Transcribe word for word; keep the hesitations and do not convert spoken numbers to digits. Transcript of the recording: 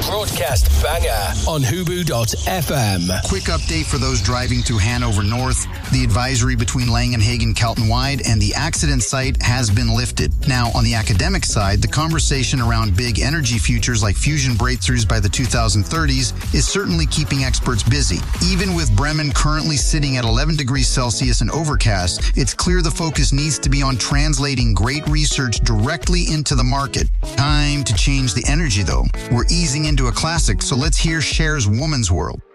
broadcast banger on hubu dot f m. Quick update for those driving through Hanover North. The advisory between Langenhagen, Kelton Wide, and the accident site has been lifted. Now, on the academic side, the conversation around big energy futures like fusion breakthroughs by the two thousand thirties is certainly keeping experts busy. Even with Bremen currently sitting at eleven degrees Celsius and overcast, it's clear the focus needs to be on translating great research directly into the market. Time to change the energy, though. We're easing into a classic, so let's hear Cher's Woman's World.